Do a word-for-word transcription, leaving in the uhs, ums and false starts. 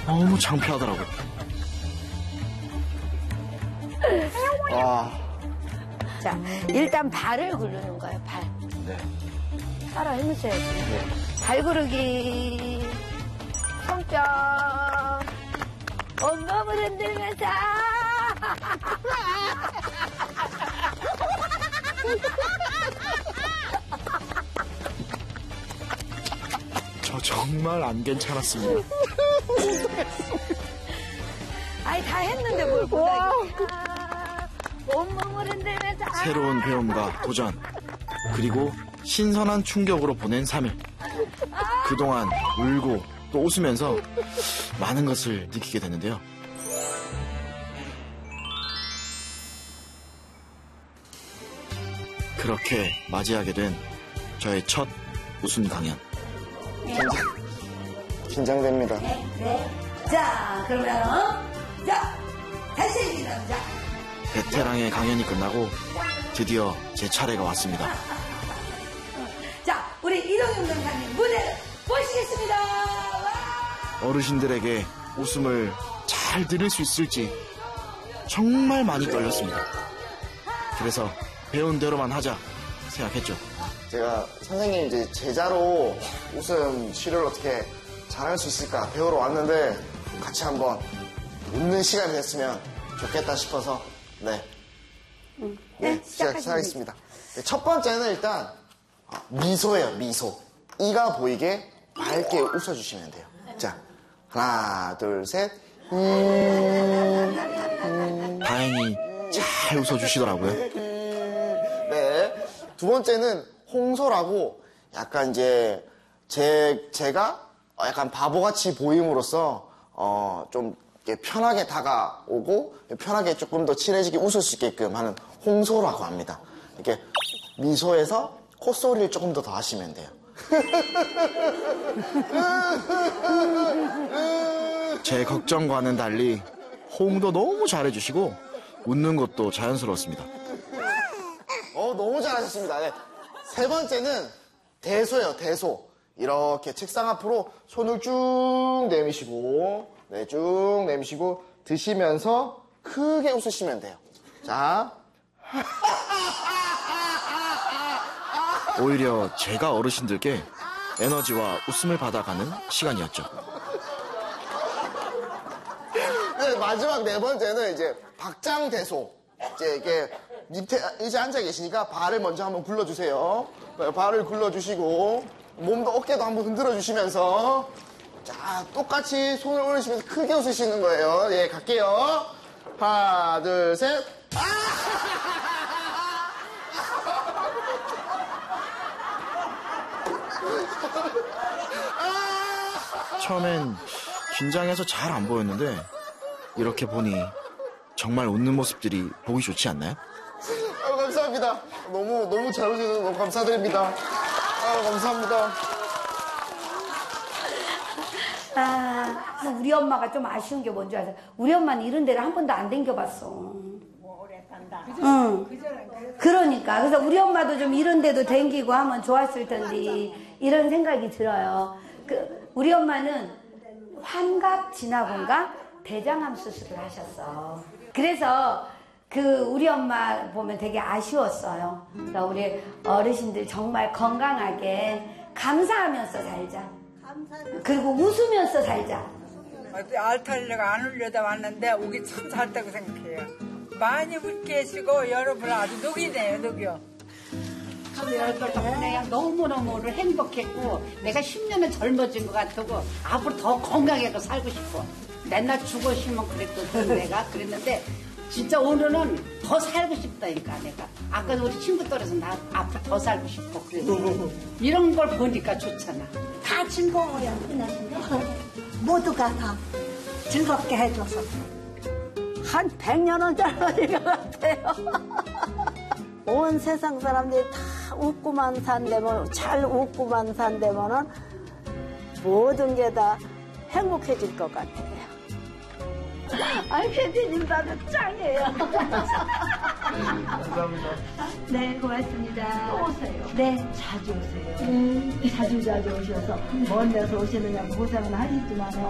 너무 창피하더라고요. 와. 자, 일단 발을 구르는 거예요, 발. 네. 따라 해보셔야지. 네. 발 구르기. 손뼉. 온몸을 흔들면서. 저 정말 안 괜찮았습니다. 아니, 다 했는데 뭘 못하겠냐. 온몸을 흔들면서. 새로운 배움과 도전, 그리고 신선한 충격으로 보낸 삼 일. 그동안 울고 또 웃으면서 많은 것을 느끼게 됐는데요. 그렇게 맞이하게 된 저의 첫 웃음 강연. 긴장, 긴장됩니다. 네, 네. 자, 그러면, 자, 다시 남자. 베테랑의 강연이 끝나고 드디어 제 차례가 왔습니다. 자, 우리 이동영 강사님 무대를 보시겠습니다. 와! 어르신들에게 웃음을 잘 들을 수 있을지 정말 많이 떨렸습니다. 그래서 배운 대로만 하자 생각했죠. 제가 선생님 이제 제자로 웃음 치료를 어떻게 잘할 수 있을까 배우러 왔는데 같이 한번 웃는 시간이 됐으면 좋겠다 싶어서 네, 응. 네, 네, 시작, 시작하겠습니다. 네, 첫 번째는 일단 미소예요, 미소. 이가 보이게 맑게 웃어주시면 돼요. 자, 하나, 둘, 셋. 음, 음. 다행히 잘 웃어주시더라고요. 네. 두 번째는 홍소라고 약간 이제 제, 제가 약간 바보같이 보임으로써 어, 좀 이렇게 편하게 다가오고 편하게 조금 더 친해지게 웃을 수 있게끔 하는 홍소라고 합니다. 이렇게 미소에서 콧소리를 조금 더 더 하시면 돼요. 제 걱정과는 달리 호응도 너무 잘해주시고 웃는 것도 자연스러웠습니다. 어, 너무 잘하셨습니다. 네. 세 번째는 대소예요, 대소. 이렇게 책상 앞으로 손을 쭉 내미시고, 네, 쭉 내미시고 드시면서 크게 웃으시면 돼요. 자. 오히려 제가 어르신들께 에너지와 웃음을 받아가는 시간이었죠. 네, 마지막 네 번째는 이제 박장대소. 이제 이게 밑에 이제 앉아 계시니까 발을 먼저 한번 굴러주세요. 발을 굴러주시고 몸도 어깨도 한번 흔들어 주시면서 자 똑같이 손을 올리시면서 크게 웃으시는 거예요. 예, 갈게요. 하나, 둘, 셋. 처음엔 긴장해서 잘 안 보였는데 이렇게 보니 정말 웃는 모습들이 보기 좋지 않나요? 아, 감사합니다. 너무 너무 잘 웃으셔서 너무 감사드립니다. 아, 감사합니다. 아, 우리 엄마가 좀 아쉬운 게 뭔지 아세요? 우리 엄마는 이런 데를 한 번도 안 댕겨봤어. 뭐 오래 산다. 응. 그러니까. 그래서 우리 엄마도 좀 이런 데도 댕기고 하면 좋았을 텐데, 이런 생각이 들어요. 그, 우리 엄마는 환갑 지나고인가 대장암 수술을 하셨어. 그래서 그 우리 엄마 보면 되게 아쉬웠어요. 그러니까 우리 어르신들 정말 건강하게 감사하면서 살자. 그리고 웃으면서 살자. 알타리가 안 울려다 왔는데 오기 참 잘했다고 생각해요. 많이 웃게 해주고 여러분 아주 녹이네요, 녹여. 내가 너무너무 행복했고 내가 십 년은 젊어진 것 같고 앞으로 더 건강하게 살고 싶어. 맨날 죽어 싶으면 그랬거든 내가. 그랬는데 진짜 오늘은 더 살고 싶다니까 내가. 아까도 우리 친구 떨어서 나 앞으로 더 살고 싶어. 그래서 이런 걸 보니까 좋잖아. 다 즐거워요. 모두가 다 즐겁게 해줘서 한 백 년은 젊어진 것 같아요. 온 세상 사람들이 다 웃고만 산다면, 잘 웃고만 산다면은 모든 게 다 행복해질 것 같아요. 아이, 캐디님 다들 짱이에요. 감사합니다. 네, 고맙습니다. 또 오세요. 네. 자주 오세요. 음. 자주 자주 오셔서 먼 데서 오시느냐고 고생은 하시지만